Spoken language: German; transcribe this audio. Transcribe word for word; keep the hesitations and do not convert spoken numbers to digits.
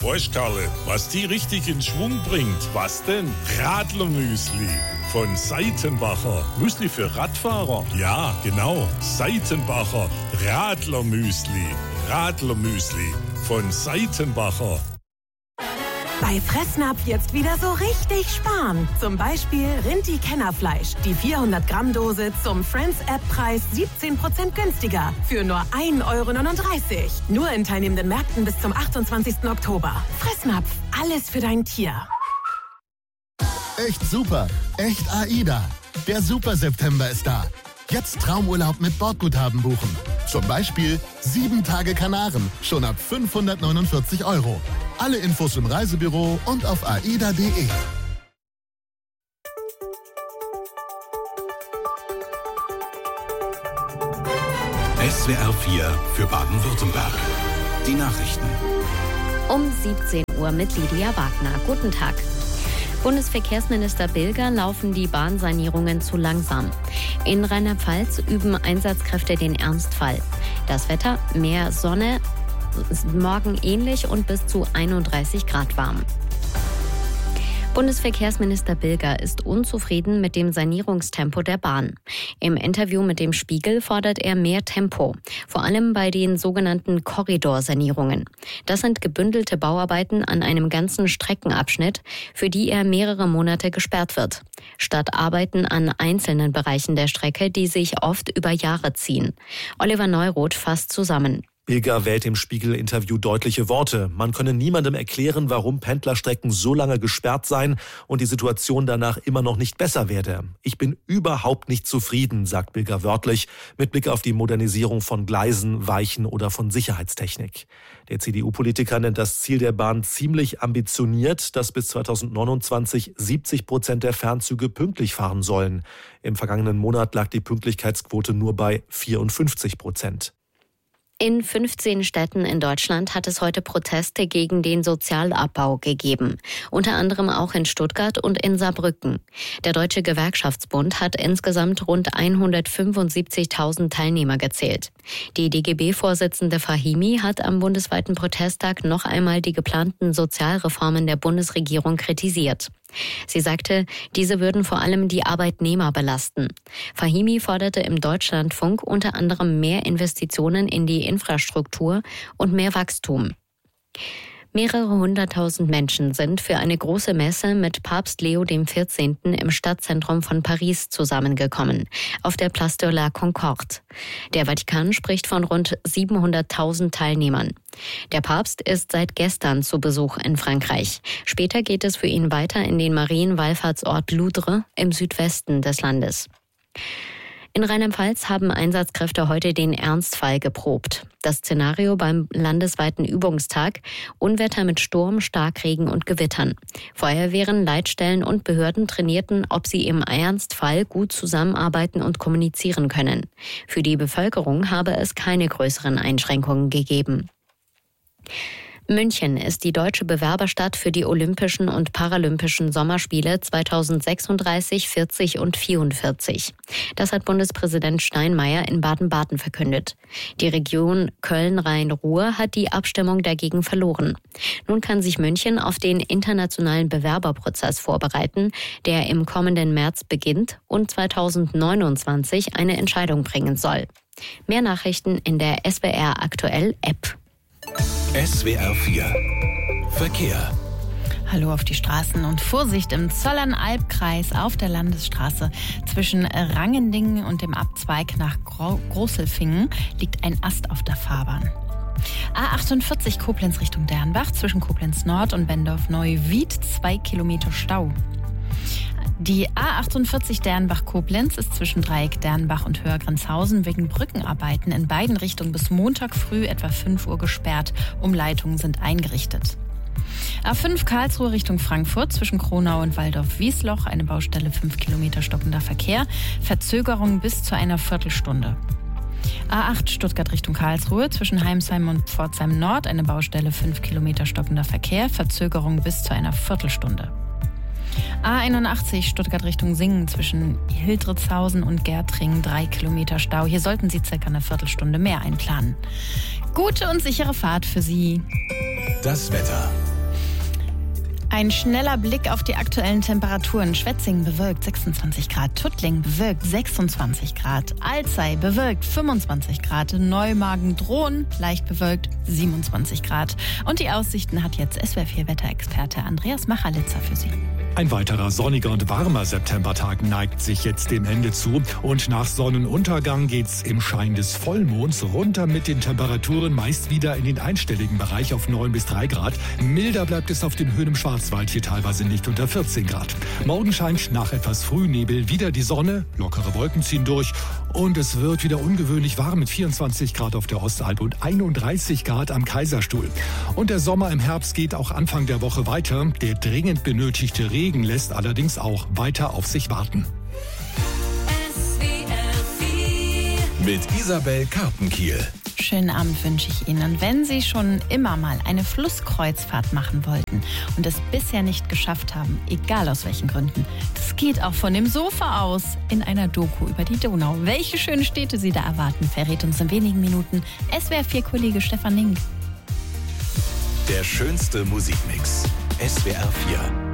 Weißt Karle, was die richtig in Schwung bringt? Was denn? Radlermüsli von Seitenbacher. Müsli für Radfahrer? Ja, genau. Seitenbacher Radlermüsli. Radlermüsli von Seitenbacher. Bei Fressnapf jetzt wieder so richtig sparen. Zum Beispiel Rinti-Kennerfleisch. Die vierhundert Gramm Dose zum Friends-App-Preis siebzehn Prozent günstiger. Für nur ein Euro neununddreißig. Nur in teilnehmenden Märkten bis zum achtundzwanzigsten Oktober. Fressnapf. Alles für dein Tier. Echt super. Echt AIDA. Der Super September ist da. Jetzt Traumurlaub mit Bordguthaben buchen. Zum Beispiel sieben Tage Kanaren. Schon ab fünfhundertneunundvierzig Euro. Alle Infos im Reisebüro und auf aida punkt de. S W R vier für Baden-Württemberg. Die Nachrichten. Um siebzehn Uhr mit Lydia Wagner. Guten Tag. Bundesverkehrsminister Bilger laufen die Bahnsanierungen zu langsam. In Rheinland-Pfalz üben Einsatzkräfte den Ernstfall. Das Wetter, mehr Sonne, morgen ähnlich und bis zu einunddreißig Grad warm. Bundesverkehrsminister Bilger ist unzufrieden mit dem Sanierungstempo der Bahn. Im Interview mit dem Spiegel fordert er mehr Tempo, vor allem bei den sogenannten Korridorsanierungen. Das sind gebündelte Bauarbeiten an einem ganzen Streckenabschnitt, für die er mehrere Monate gesperrt wird, statt Arbeiten an einzelnen Bereichen der Strecke, die sich oft über Jahre ziehen. Oliver Neuroth fasst zusammen. Bilger wählt im Spiegel-Interview deutliche Worte. Man könne niemandem erklären, warum Pendlerstrecken so lange gesperrt seien und die Situation danach immer noch nicht besser werde. Ich bin überhaupt nicht zufrieden, sagt Bilger wörtlich, mit Blick auf die Modernisierung von Gleisen, Weichen oder von Sicherheitstechnik. Der C D U-Politiker nennt das Ziel der Bahn ziemlich ambitioniert, dass bis zweitausendneunundzwanzig siebzig Prozent der Fernzüge pünktlich fahren sollen. Im vergangenen Monat lag die Pünktlichkeitsquote nur bei vierundfünfzig Prozent. In fünfzehn Städten in Deutschland hat es heute Proteste gegen den Sozialabbau gegeben. Unter anderem auch in Stuttgart und in Saarbrücken. Der Deutsche Gewerkschaftsbund hat insgesamt rund hundertfünfundsiebzigtausend Teilnehmer gezählt. Die D G B-Vorsitzende Fahimi hat am bundesweiten Protesttag noch einmal die geplanten Sozialreformen der Bundesregierung kritisiert. Sie sagte, diese würden vor allem die Arbeitnehmer belasten. Fahimi forderte im Deutschlandfunk unter anderem mehr Investitionen in die Infrastruktur und mehr Wachstum. Mehrere hunderttausend Menschen sind für eine große Messe mit Papst Leo der vierzehnte. Im Stadtzentrum von Paris zusammengekommen, auf der Place de la Concorde. Der Vatikan spricht von rund siebenhunderttausend Teilnehmern. Der Papst ist seit gestern zu Besuch in Frankreich. Später geht es für ihn weiter in den Marienwallfahrtsort Loudres im Südwesten des Landes. In Rheinland-Pfalz haben Einsatzkräfte heute den Ernstfall geprobt. Das Szenario beim landesweiten Übungstag: Unwetter mit Sturm, Starkregen und Gewittern. Feuerwehren, Leitstellen und Behörden trainierten, ob sie im Ernstfall gut zusammenarbeiten und kommunizieren können. Für die Bevölkerung habe es keine größeren Einschränkungen gegeben. München ist die deutsche Bewerberstadt für die Olympischen und Paralympischen Sommerspiele zweitausendsechsunddreißig, vierzig und vierundvierzig. Das hat Bundespräsident Steinmeier in Baden-Baden verkündet. Die Region Köln-Rhein-Ruhr hat die Abstimmung dagegen verloren. Nun kann sich München auf den internationalen Bewerberprozess vorbereiten, der im kommenden März beginnt und zweitausendneunundzwanzig eine Entscheidung bringen soll. Mehr Nachrichten in der S W R Aktuell App. S W R vier Verkehr. Hallo auf die Straßen und Vorsicht im Zollernalbkreis auf der Landesstraße. Zwischen Rangendingen und dem Abzweig nach Gro- Großelfingen liegt ein Ast auf der Fahrbahn. A achtundvierzig Koblenz Richtung Dernbach, zwischen Koblenz Nord und Bendorf-Neuwied, zwei Kilometer Stau. Die A achtundvierzig Dernbach-Koblenz ist zwischen Dreieck Dernbach und Höhergrenzhausen wegen Brückenarbeiten in beiden Richtungen bis Montag früh etwa fünf Uhr gesperrt. Umleitungen sind eingerichtet. A fünf Karlsruhe Richtung Frankfurt, zwischen Kronau und Waldorf-Wiesloch, eine Baustelle fünf Kilometer stockender Verkehr, Verzögerung bis zu einer Viertelstunde. A acht Stuttgart Richtung Karlsruhe, zwischen Heimsheim und Pforzheim Nord, eine Baustelle fünf Kilometer stockender Verkehr, Verzögerung bis zu einer Viertelstunde. A einundachtzig Stuttgart Richtung Singen, zwischen Hildritzhausen und Gärtring, drei Kilometer Stau. Hier sollten Sie circa eine Viertelstunde mehr einplanen. Gute und sichere Fahrt für Sie. Das Wetter. Ein schneller Blick auf die aktuellen Temperaturen. Schwetzingen bewölkt sechsundzwanzig Grad, Tuttlingen bewölkt sechsundzwanzig Grad, Alzey bewölkt fünfundzwanzig Grad, Neumagen-Drohn leicht bewölkt siebenundzwanzig Grad. Und die Aussichten hat jetzt S W R vier Wetterexperte Andreas Machalitzer für Sie. Ein weiterer sonniger und warmer Septembertag neigt sich jetzt dem Ende zu. Und nach Sonnenuntergang geht's im Schein des Vollmonds runter mit den Temperaturen meist wieder in den einstelligen Bereich auf neun bis drei Grad. Milder bleibt es auf den Höhen im Schwarzwald, hier teilweise nicht unter vierzehn Grad. Morgen scheint nach etwas Frühnebel wieder die Sonne, lockere Wolken ziehen durch und es wird wieder ungewöhnlich warm mit vierundzwanzig Grad auf der Ostalb und einunddreißig Grad am Kaiserstuhl. Und der Sommer im Herbst geht auch Anfang der Woche weiter. Der dringend benötigte Regen lässt allerdings auch weiter auf sich warten. Mit Isabel Karpenkiel. Schönen Abend wünsche ich Ihnen. Und wenn Sie schon immer mal eine Flusskreuzfahrt machen wollten und es bisher nicht geschafft haben, egal aus welchen Gründen, das geht auch von dem Sofa aus in einer Doku über die Donau. Welche schönen Städte Sie da erwarten, verrät uns in wenigen Minuten S W R vier Kollege Stefan Link. Der schönste Musikmix. S W R vier.